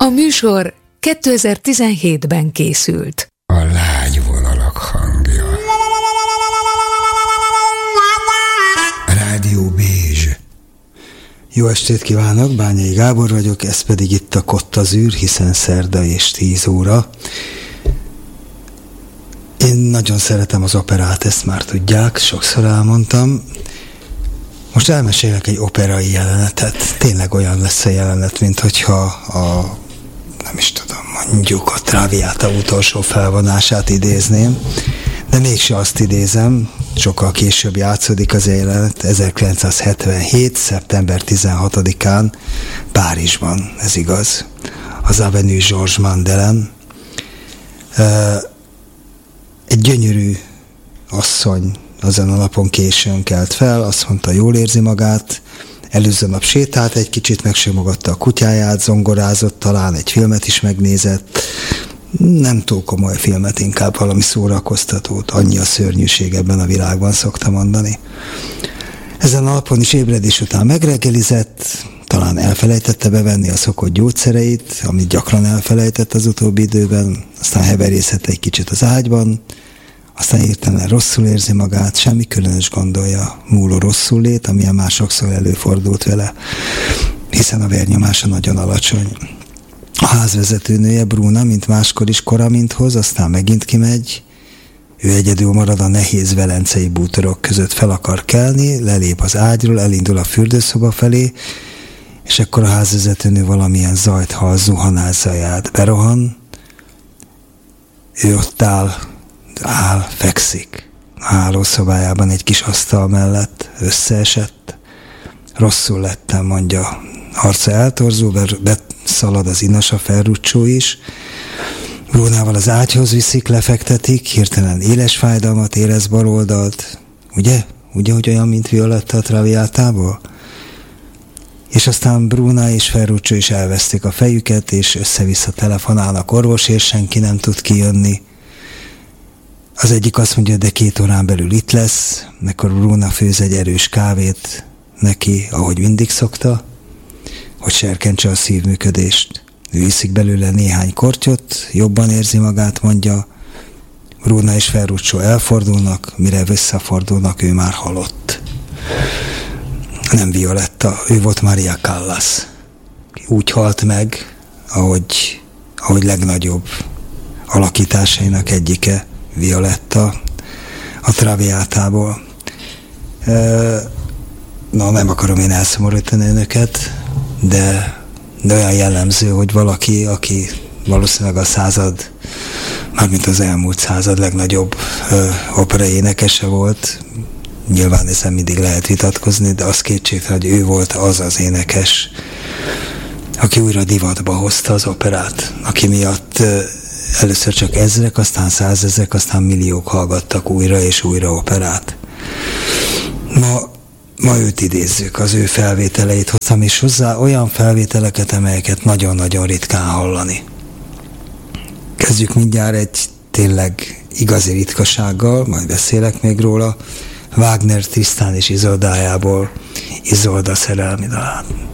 A műsor 2017-ben készült. A lágy vonalak hangja. Rádió Bézs. Jó estét kívánok, Bányai Gábor vagyok, ez pedig itt a Côte d'Azur, hiszen szerda és 10 óra. Én nagyon szeretem az operát, ezt már tudják, sokszor elmondtam. Most elmesélek egy operai jelenetet. Tényleg olyan lesz a jelenet, mint hogyha nem is tudom, mondjuk a Traviata utolsó felvonását idézném, de mégse azt idézem, sokkal később játszódik az jelenet, 1977. szeptember 16-án Párizsban, ez igaz, az Avenue Georges Mandelen. Egy gyönyörű asszony azon a napon későn kelt fel, azt mondta, jól érzi magát, előző nap sétált egy kicsit, megsimogatta a kutyáját, zongorázott, talán egy filmet is megnézett, nem túl komoly filmet, inkább valami szórakoztatót, annyi a szörnyűség ebben a világban, szokta mondani. Ezen a napon is ébredés után megreggelizett, talán elfelejtette bevenni a szokott gyógyszereit, amit gyakran elfelejtett az utóbbi időben, aztán heverészett egy kicsit az ágyban, aztán hirtelen rosszul érzi magát, semmi különös gondolja, múló rosszul lét, amilyen már sokszor előfordult vele, hiszen a vérnyomása nagyon alacsony. A házvezetőnője, Bruna, mint máskor is kora, mint hoz, aztán megint kimegy, ő egyedül marad a nehéz velencei bútorok között, fel akar kelni, lelép az ágyról, elindul a fürdőszoba felé, és akkor a házvezetőnő valamilyen zajt hall, zuhanás zaját, berohan, ő ott áll, fekszik. A hálószobájában egy kis asztal mellett összeesett. Rosszul lettem, mondja. Arca eltorzul, beszalad az inas, a Ferruccio is. Brunával az ágyhoz viszik, lefektetik, hirtelen éles fájdalmat érez bal oldalt. Ugye? Ugye, hogy olyan, mint Violetta a Traviátából? És aztán Bruna és Ferruccio is elvesztik a fejüket, és össze-vissza telefonálnak orvosért, senki nem tud kijönni. Az egyik azt mondja, de 2 órán belül itt lesz, akkor Bruna főz egy erős kávét neki, ahogy mindig szokta, hogy serkentse a szívműködést. Ő iszik belőle néhány kortyot, jobban érzi magát, mondja. Bruna és Ferruccio elfordulnak, mire visszafordulnak, ő már halott. Nem Violetta, ő volt Maria Callas. Úgy halt meg, ahogy legnagyobb alakításainak egyike, Violetta a Traviátából. Nem akarom én elszomorítani önöket, de olyan jellemző, hogy valaki, aki valószínűleg a század, mármint az elmúlt század legnagyobb opera énekese volt, nyilván ezen mindig lehet vitatkozni, de az kétségtelen, hogy ő volt az énekes, aki újra divatba hozta az operát, aki miatt először csak ezrek, aztán 100 000, aztán milliók hallgattak újra és újra operát. Ma őt idézzük, az ő felvételeit hoztam, és hozzá olyan felvételeket, amelyeket nagyon-nagyon ritkán hallani. Kezdjük mindjárt egy tényleg igazi ritkasággal, majd beszélek még róla, Wagner Tristan és Isoldájából, Isolda szerelmi dalát.